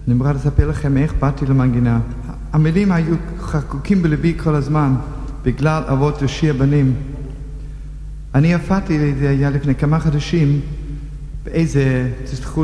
אני מוכרח לספר לכם איך באתי למנגינה. המילים היו חקוקים בלבי כל הזמן, בגלל אבות לשיר בנים. אני הופעתי, זה היה לפני כמה חודשים, באיזה, תסלחו